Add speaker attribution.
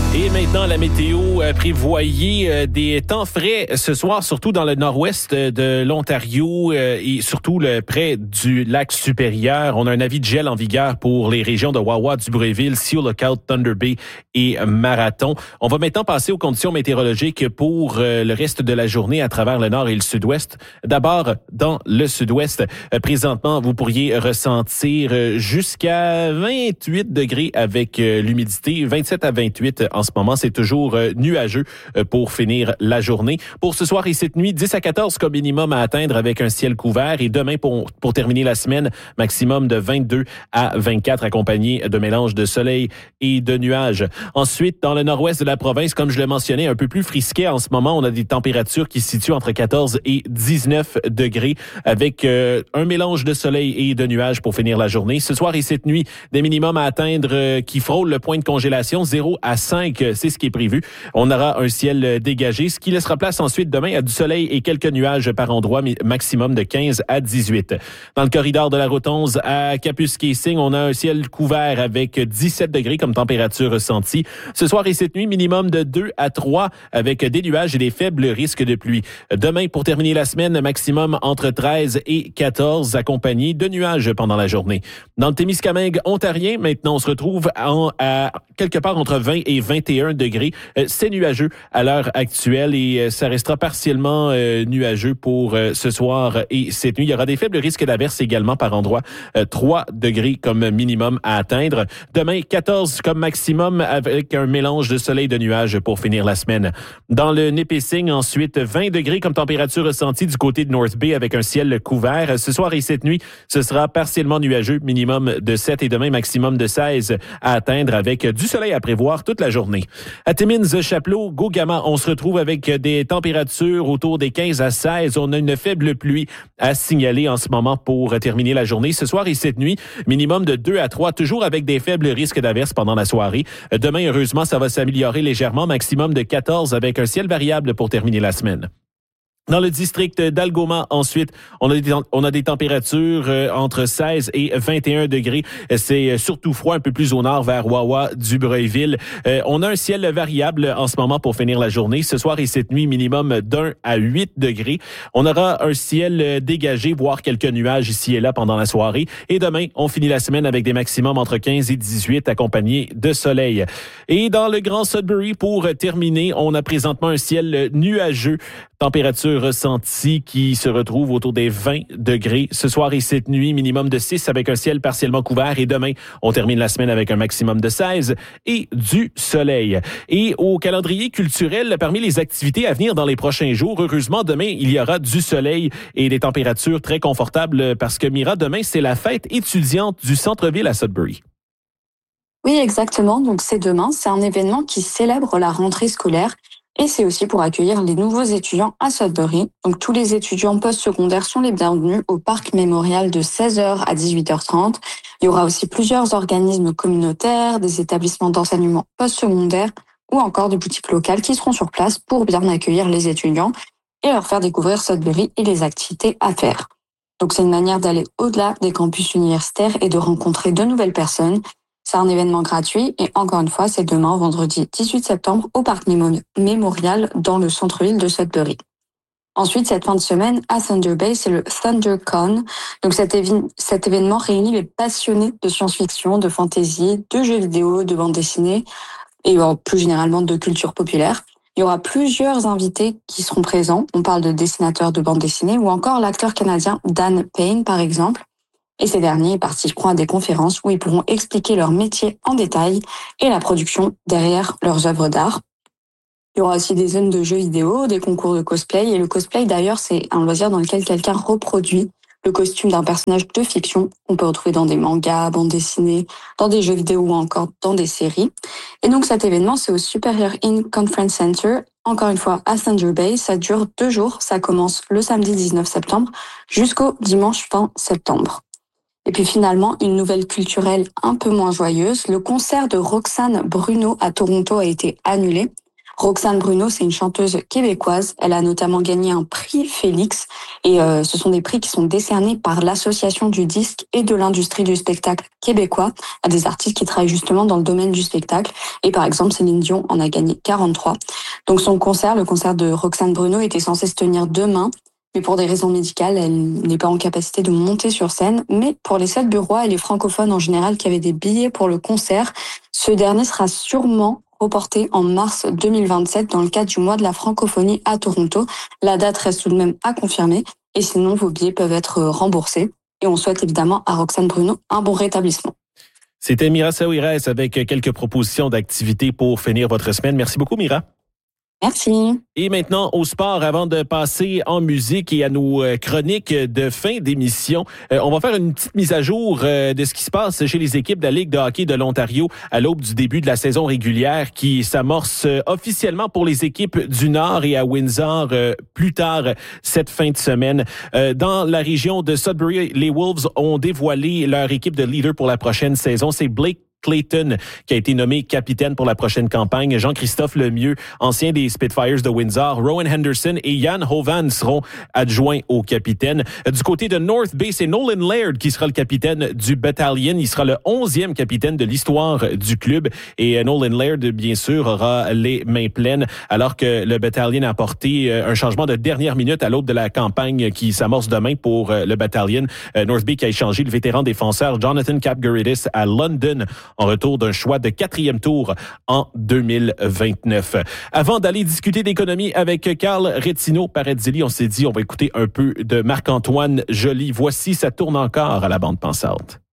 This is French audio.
Speaker 1: Et maintenant, la météo prévoyait des temps frais ce soir, surtout dans le nord-ouest de l'Ontario et surtout près du lac supérieur. On a un avis de gel en vigueur pour les régions de Wawa, Dubreuilville, Seal Lookout, Thunder Bay et Marathon. On va maintenant passer aux conditions météorologiques pour le reste de la journée à travers le nord et le sud-ouest. D'abord, dans le sud-ouest, présentement, vous pourriez ressentir jusqu'à 28 degrés avec l'humidité, 27 à 28 en ce moment. C'est toujours nuageux pour finir la journée. Pour ce soir et cette nuit, 10 à 14 comme minimum à atteindre avec un ciel couvert. Et demain, pour terminer la semaine, maximum de 22 à 24 accompagné de mélange de soleil et de nuages. Ensuite, dans le nord-ouest de la province, comme je le mentionnais, un peu plus frisquet en ce moment. On a des températures qui se situent entre 14 et 19 degrés avec un mélange de soleil et de nuages pour finir la journée. Ce soir et cette nuit, des minimums à atteindre qui frôlent le point de congélation, 0 à 5, c'est ce qui est prévu. On aura un ciel dégagé, ce qui laissera place ensuite demain à du soleil et quelques nuages par endroit, maximum de 15 à 18. Dans le corridor de la route 11 à Kapuskasing, on a un ciel couvert avec 17 degrés comme température ressentie. Ce soir et cette nuit, minimum de 2 à 3 avec des nuages et des faibles risques de pluie. Demain, pour terminer la semaine, maximum entre 13 et 14 accompagné de nuages pendant la journée. Dans le Témiscamingue ontarien, maintenant, on se retrouve à quelque part entre 20 et 21 degrés. C'est nuageux à l'heure actuelle et ça restera partiellement nuageux pour ce soir et cette nuit. Il y aura des faibles risques d'averses également par endroit. 3 degrés comme minimum à atteindre. Demain, 14 comme maximum avec un mélange de soleil et de nuages pour finir la semaine. Dans le Nipissing, ensuite, 20 degrés comme température ressentie du côté de North Bay avec un ciel couvert. Ce soir et cette nuit, ce sera partiellement nuageux, minimum de 7 et demain maximum de 16 à atteindre avec du soleil à prévoir toute la journée. À Timmins, Chapleau, Gogama, on se retrouve avec des températures autour des 15 à 16. On a une faible pluie à signaler en ce moment pour terminer la journée. Ce soir et cette nuit, minimum de 2 à 3, toujours avec des faibles risques d'averses pendant la soirée. Demain, heureusement, ça va s'améliorer légèrement, maximum de 14 avec un ciel variable pour terminer la semaine. Dans le district d'Algoma, ensuite, on a des températures entre 16 et 21 degrés. C'est surtout froid un peu plus au nord vers Wawa, Dubreuilville. On a un ciel variable en ce moment pour finir la journée. Ce soir et cette nuit, minimum d'1 à 8 degrés. On aura un ciel dégagé, voire quelques nuages ici et là pendant la soirée. Et demain, on finit la semaine avec des maximums entre 15 et 18 accompagnés de soleil. Et dans le Grand Sudbury, pour terminer, on a présentement un ciel nuageux. Température ressentie qui se retrouve autour des 20 degrés. Ce soir et cette nuit, minimum de 6 avec un ciel partiellement couvert. Et demain, on termine la semaine avec un maximum de 16 et du soleil. Et au calendrier culturel, parmi les activités à venir dans les prochains jours, heureusement, demain, il y aura du soleil et des températures très confortables parce que, Mira, demain, c'est la fête étudiante du centre-ville à Sudbury.
Speaker 2: Oui, exactement. Donc, c'est demain. C'est un événement qui célèbre la rentrée scolaire. Et c'est aussi pour accueillir les nouveaux étudiants à Sudbury. Donc tous les étudiants postsecondaires sont les bienvenus au parc mémorial de 16h à 18h30. Il y aura aussi plusieurs organismes communautaires, des établissements d'enseignement postsecondaire ou encore des boutiques locales qui seront sur place pour bien accueillir les étudiants et leur faire découvrir Sudbury et les activités à faire. Donc c'est une manière d'aller au-delà des campus universitaires et de rencontrer de nouvelles personnes. C'est un événement gratuit et encore une fois, c'est demain, vendredi 18 septembre, au parc mémorial dans le centre-ville de Sudbury. Ensuite, cette fin de semaine, à Thunder Bay, c'est le ThunderCon. Donc cet événement réunit les passionnés de science-fiction, de fantasy, de jeux vidéo, de bande dessinée et plus généralement de culture populaire. Il y aura plusieurs invités qui seront présents. On parle de dessinateurs de bande dessinée ou encore l'acteur canadien Dan Payne, par exemple. Et ces derniers participeront à des conférences où ils pourront expliquer leur métier en détail et la production derrière leurs œuvres d'art. Il y aura aussi des zones de jeux vidéo, des concours de cosplay. Et le cosplay, d'ailleurs, c'est un loisir dans lequel quelqu'un reproduit le costume d'un personnage de fiction qu'on peut retrouver dans des mangas, bandes dessinées, dans des jeux vidéo ou encore dans des séries. Et donc cet événement, c'est au Superior Inn Conference Center, encore une fois à Thunder Bay. Ça dure 2 jours. Ça commence le samedi 19 septembre jusqu'au dimanche 20 septembre. Et puis finalement, une nouvelle culturelle un peu moins joyeuse. Le concert de Roxane Bruno à Toronto a été annulé. Roxane Bruno, c'est une chanteuse québécoise. Elle a notamment gagné un prix Félix. Et ce sont des prix qui sont décernés par l'Association du disque et de l'industrie du spectacle québécois à des artistes qui travaillent justement dans le domaine du spectacle. Et par exemple, Céline Dion en a gagné 43. Donc son concert, le concert de Roxane Bruno, était censé se tenir demain. Mais pour des raisons médicales, elle n'est pas en capacité de monter sur scène. Mais pour les Sudburois et les francophones en général qui avaient des billets pour le concert, ce dernier sera sûrement reporté en mars 2027 dans le cadre du mois de la francophonie à Toronto. La date reste tout de même à confirmer et sinon vos billets peuvent être remboursés. Et on souhaite évidemment à Roxane Bruno un bon rétablissement.
Speaker 1: C'était Mira Saouirès avec quelques propositions d'activités pour finir votre semaine. Merci beaucoup, Mira.
Speaker 2: Merci.
Speaker 1: Et maintenant, au sport, avant de passer en musique et à nos chroniques de fin d'émission, on va faire une petite mise à jour de ce qui se passe chez les équipes de la Ligue de hockey de l'Ontario à l'aube du début de la saison régulière qui s'amorce officiellement pour les équipes du Nord et à Windsor plus tard cette fin de semaine. Dans la région de Sudbury, les Wolves ont dévoilé leur équipe de leader pour la prochaine saison. C'est Blake Clayton, qui a été nommé capitaine pour la prochaine campagne. Jean-Christophe Lemieux, ancien des Spitfires de Windsor. Rowan Henderson et Jan Hovan seront adjoints au capitaine. Du côté de North Bay, c'est Nolan Laird qui sera le capitaine du Battalion. Il sera le 11e capitaine de l'histoire du club. Et Nolan Laird, bien sûr, aura les mains pleines alors que le Battalion a apporté un changement de dernière minute à l'aube de la campagne qui s'amorce demain pour le Battalion. North Bay qui a échangé le vétéran défenseur Jonathan Capgaritis à London en retour d'un choix de 4e tour en 2029. Avant d'aller discuter d'économie avec Carl Rettino Parazzilli, on s'est dit on va écouter un peu de Marc-Antoine Joly. Voici, ça tourne encore à la bande pensante.